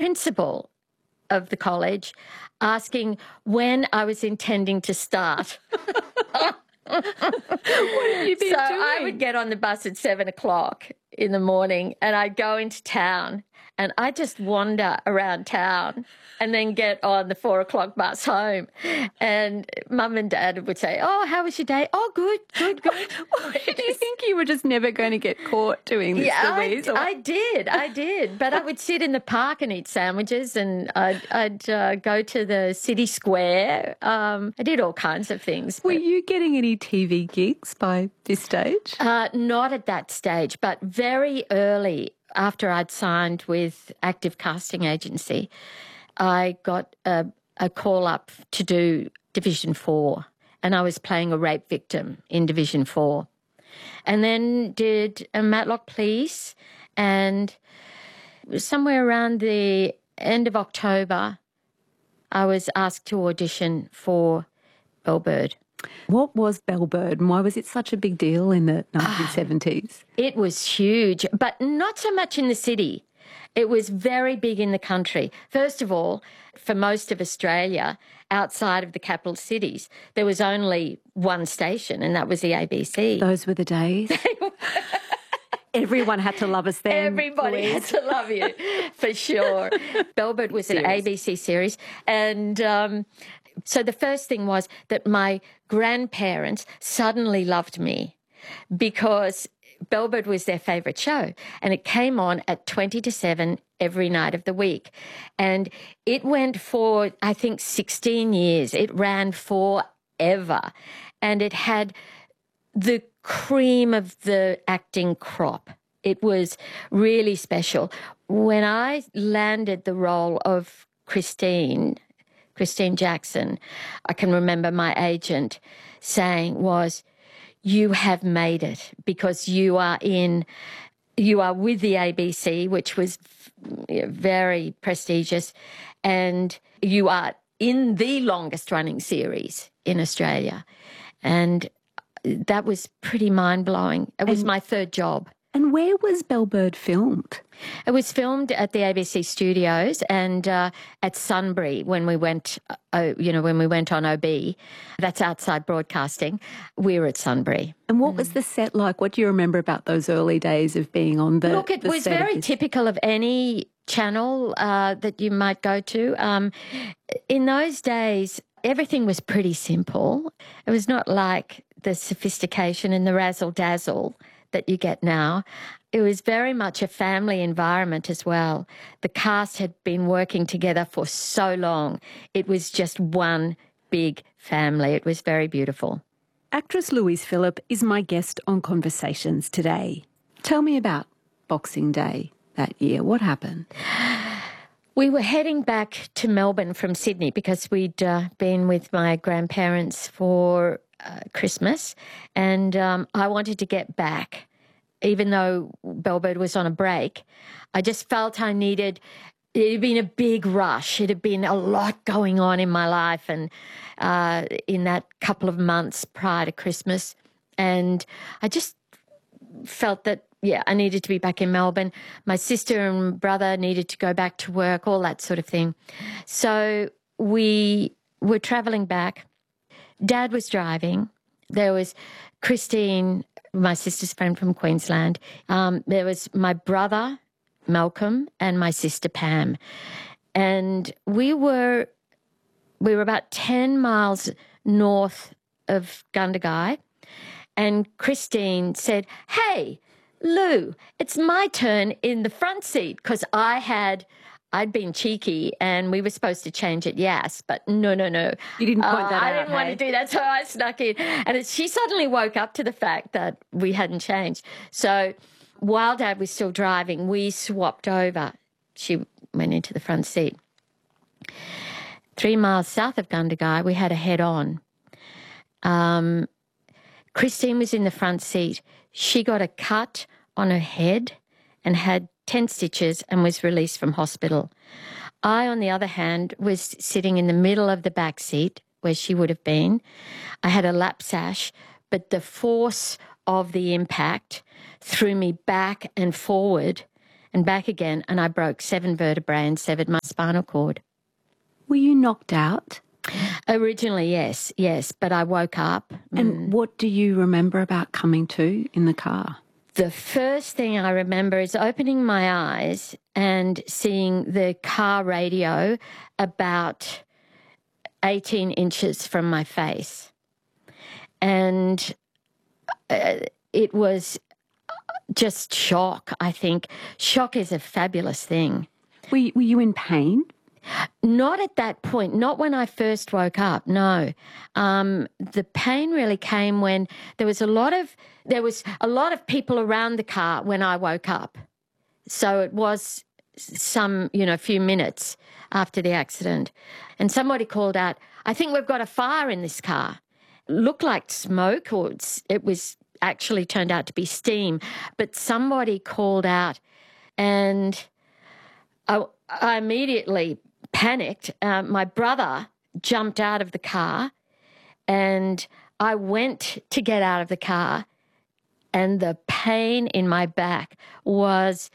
principal of the college asking when I was intending to start. What have you been doing? I would get on the bus at 7 o'clock in the morning and I'd go into town and I'd just wander around town and then get on the 4 o'clock bus home. And Mum and Dad would say, "Oh, how was your day?" "Oh, good. Do you think you were just never going to get caught doing this, Louise? I did. But I would sit in the park and eat sandwiches, and I'd go to the city square. I did all kinds of things. Were you getting any TV gigs by this stage? Not at that stage, but very early after I'd signed with Active Casting Agency, I got a call up to do Division 4, and I was playing a rape victim in Division 4. And then did a Matlock Police, and somewhere around the end of October, I was asked to audition for Bellbird. What was Bellbird and why was it such a big deal in the 1970s? It was huge, but not so much in the city. It was very big in the country. First of all, for most of Australia, outside of the capital cities, there was only one station, and that was the ABC. Those were the days. Everyone had to love us then. Everybody had to love you, for sure. Bellbird was an ABC series. And so the first thing was that my grandparents suddenly loved me because Bellbird was their favourite show, and it came on at 20 to 7 every night of the week. And it went for, I think, 16 years. It ran forever. And it had the cream of the acting crop. It was really special. When I landed the role of Christine Jackson, I can remember my agent saying was, "You have made it because you are with the ABC, which was very prestigious, and you are in the longest running series in Australia." And that was pretty mind-blowing. It was my third job. And where was Bellbird filmed? It was filmed at the ABC studios and at Sunbury when we went, when we went on OB. That's outside broadcasting. We were at Sunbury. And what was the set like? What do you remember about those early days of being on the Look, it was very typical of any channel that you might go to. In those days, everything was pretty simple. It was not like the sophistication and the razzle-dazzle that you get now. It was very much a family environment as well. The cast had been working together for so long. It was just one big family. It was very beautiful. Actress Louise Phillip is my guest on Conversations today. Tell me about Boxing Day that year. What happened? We were heading back to Melbourne from Sydney because we'd been with my grandparents for Christmas, and I wanted to get back. Even though Bellbird was on a break, I just felt I needed, it had been a big rush. It had been a lot going on in my life and in that couple of months prior to Christmas. And I just felt that, I needed to be back in Melbourne. My sister and brother needed to go back to work, all that sort of thing. So we were travelling back. Dad was driving. There was Christine, my sister's friend from Queensland. There was my brother, Malcolm, and my sister, Pam. And we were about 10 miles north of Gundagai. And Christine said, "Hey, Lou, it's my turn in the front seat," because I'd been cheeky and we were supposed to change at Yass, but no. You didn't point that out. I didn't want to do that, so I snuck in. And she suddenly woke up to the fact that we hadn't changed. So while Dad was still driving, we swapped over. She went into the front seat. 3 miles south of Gundagai, we had a head-on. Christine was in the front seat. She got a cut on her head and had 10 stitches and was released from hospital. I, on the other hand, was sitting in the middle of the back seat where she would have been. I had a lap sash, but the force of the impact threw me back and forward, and back again, and I broke 7 vertebrae and severed my spinal cord. Were you knocked out? Originally, yes, but I woke up. And what do you remember about coming to in the car? The first thing I remember is opening my eyes and seeing the car radio about 18 inches from my face. And it was just shock, I think. Shock is a fabulous thing. Were you in pain? Not at that point, not when I first woke up, no. The pain really came when there was a lot of people around the car when I woke up. So it was some, few minutes after the accident. And somebody called out, "I think we've got a fire in this car." It looked like smoke, or it was actually turned out to be steam. But somebody called out, and I immediately panicked. My brother jumped out of the car, and I went to get out of the car, and the pain in my back was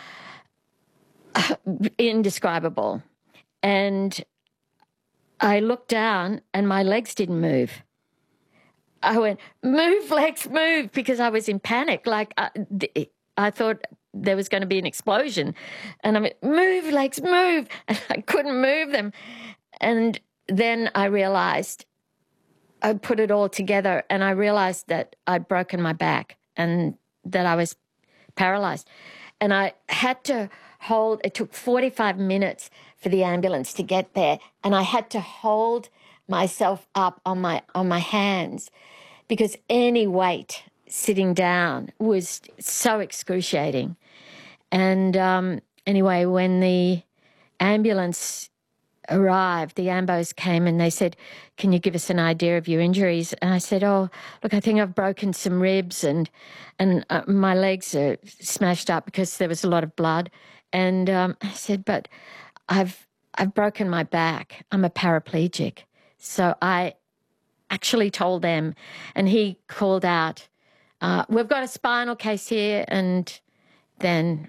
indescribable. And I looked down, and my legs didn't move. I went, "Move, legs, move," because I was in panic. Like I thought there was going to be an explosion. And I went, "Move, legs, move." And I couldn't move them. And then I realized, I put it all together, and I realized that I'd broken my back and that I was paralyzed. And I had to it took 45 minutes for the ambulance to get there. And I had to hold myself up on my hands, because any weight sitting down was so excruciating. And anyway, when the ambulance arrived, the ambos came and they said, "Can you give us an idea of your injuries?" And I said, "Oh, look, I think I've broken some ribs and my legs are smashed up because there was a lot of blood." And I said, "But I've broken my back. I'm a paraplegic." So I actually told them, and he called out, "We've got a spinal case here." And then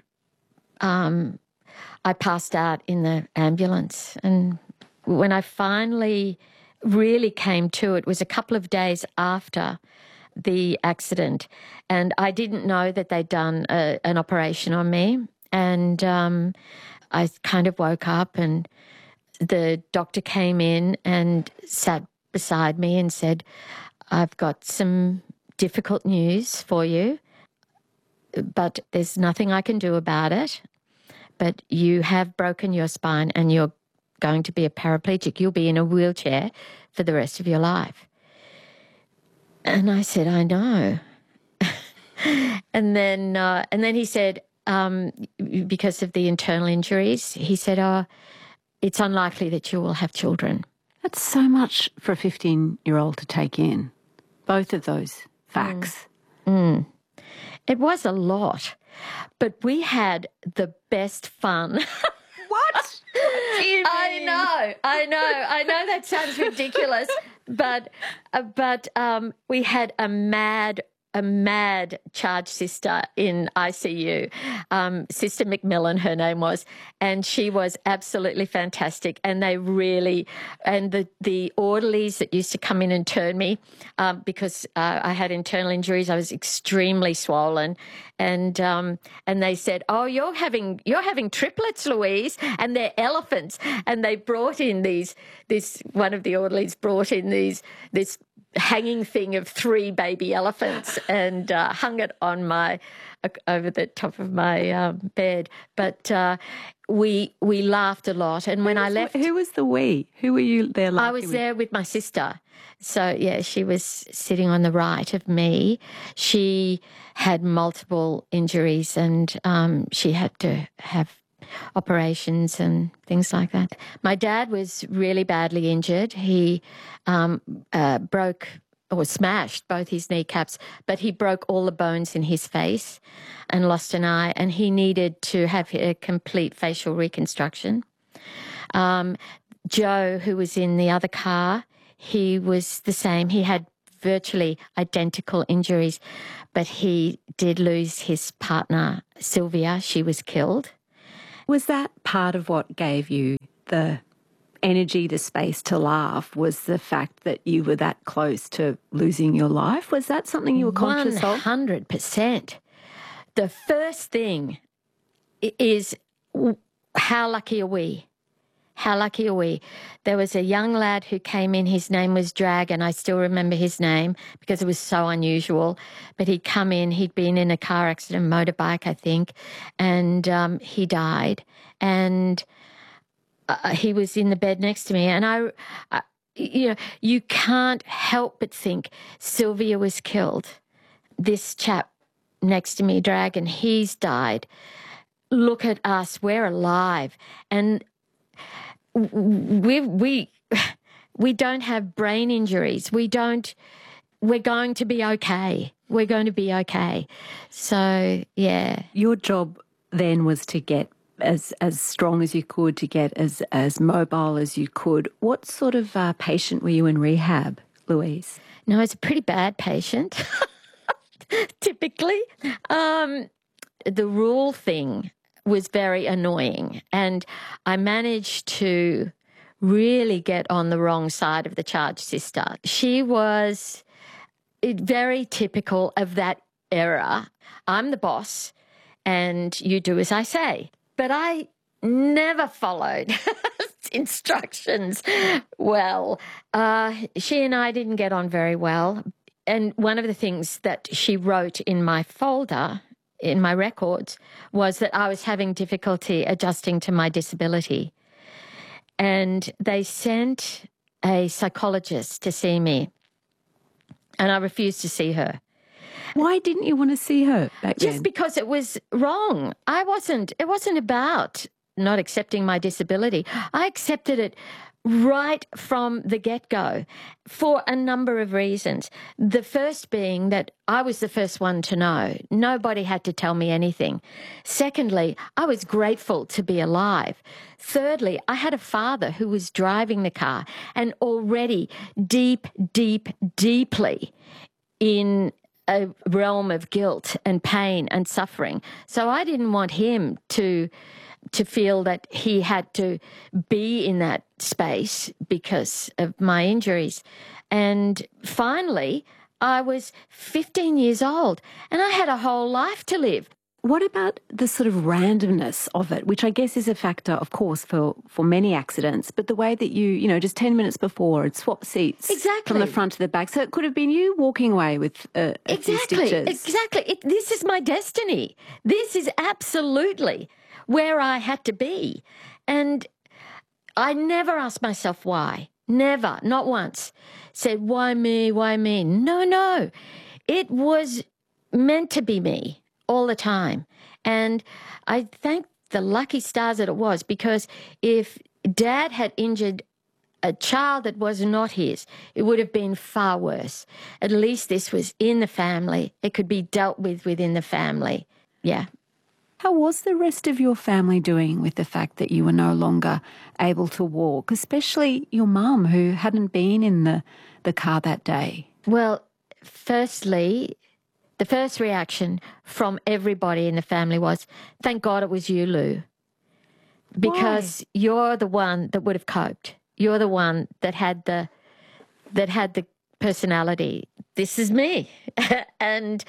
I passed out in the ambulance. And when I finally really came to, it was a couple of days after the accident. And I didn't know that they'd done an operation on me. And I kind of woke up, and the doctor came in and sat beside me and said, "I've got some difficult news for you, but there's nothing I can do about it. But you have broken your spine and you're going to be a paraplegic. You'll be in a wheelchair for the rest of your life." And I said, "I know." And then he said, because of the internal injuries, he said, "Oh, it's unlikely that you will have children." That's so much for a 15-year-old to take in, both of those facts. It was a lot, but we had the best fun. What? Do you mean? I know that sounds ridiculous, but we had a mad charge sister in ICU, Sister McMillan, her name was, and she was absolutely fantastic. And they really, and the orderlies that used to come in and turn me, because I had internal injuries, I was extremely swollen, and they said, "Oh, you're having triplets, Louise," and they're elephants. And they brought in one of the orderlies brought in this hanging thing of 3 baby elephants and hung it on over the top of my bed. But we laughed a lot. And when I left, who was the we? Who were you there laughing I was there with my sister. So yeah, she was sitting on the right of me. She had multiple injuries, and she had to have operations and things like that. My dad was really badly injured. He broke or smashed both his kneecaps, but he broke all the bones in his face and lost an eye, and he needed to have a complete facial reconstruction. Joe, who was in the other car, he was the same. He had virtually identical injuries, but he did lose his partner, Sylvia. She was killed. Was that part of what gave you the energy, the space to laugh, was the fact that you were that close to losing your life? Was that something you were conscious of? 100%. The first thing is, how lucky are we? How lucky are we? There was a young lad who came in, his name was Dragon. I still remember his name because it was so unusual. But he'd come in, he'd been in a car accident, motorbike, I think, and he died. And he was in the bed next to me. And you can't help but think Sylvia was killed. This chap next to me, Dragon, he's died. Look at us, we're alive. And we don't have brain injuries. We're going to be okay. We're going to be okay. So, yeah. Your job then was to get as strong as you could, to get as mobile as you could. What sort of patient were you in rehab, Louise? No, I was a pretty bad patient, typically. The rule thing was very annoying, and I managed to really get on the wrong side of the charge sister. She was very typical of that era. I'm the boss and you do as I say. But I never followed instructions well. She and I didn't get on very well. And one of the things that she wrote in my folder, in my records, was that I was having difficulty adjusting to my disability. And they sent a psychologist to see me, and I refused to see her. Why didn't you want to see her back then? Just because it was wrong. It wasn't about not accepting my disability. I accepted it right from the get-go for a number of reasons. The first being that I was the first one to know. Nobody had to tell me anything. Secondly, I was grateful to be alive. Thirdly, I had a father who was driving the car and already deeply in a realm of guilt and pain and suffering. So I didn't want him to feel that he had to be in that space because of my injuries. And finally, I was 15 years old and I had a whole life to live. What about the sort of randomness of it, which I guess is a factor, of course, for many accidents, but the way that you just 10 minutes before had swapped seats from the front to the back. So it could have been you walking away with a few stitches. Exactly. This is my destiny. This is absolutely where I had to be. And I never asked myself why. Never, not once. Said, why me, why me? No. It was meant to be me all the time. And I thank the lucky stars that it was, because if Dad had injured a child that was not his, it would have been far worse. At least this was in the family. It could be dealt with within the family. Yeah. How was the rest of your family doing with the fact that you were no longer able to walk, especially your mum, who hadn't been in the car that day? Well, firstly, the first reaction from everybody in the family was, thank God it was you, Lou, because you're the one that would have coped. You're the one that had the personality. This is me. And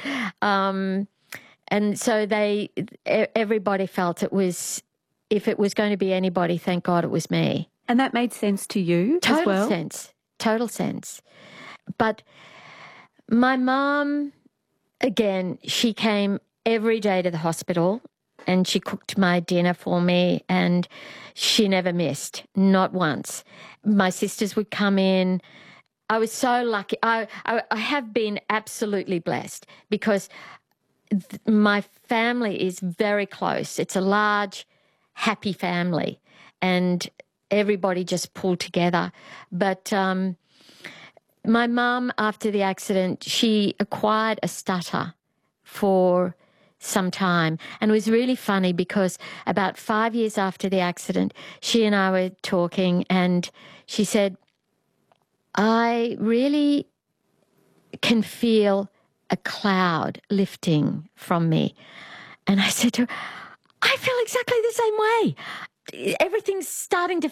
so everybody felt it was, if it was going to be anybody, thank God it was me. And that made sense to you as well? Total sense. But my mum, again, she came every day to the hospital and she cooked my dinner for me and she never missed, not once. My sisters would come in. I was so lucky. I have been absolutely blessed because my family is very close. It's a large, happy family and everybody just pulled together. But my mum, after the accident, she acquired a stutter for some time. And it was really funny because about 5 years after the accident, she and I were talking and she said, I really can feel a cloud lifting from me. And I said to her, I feel exactly the same way. Everything's starting to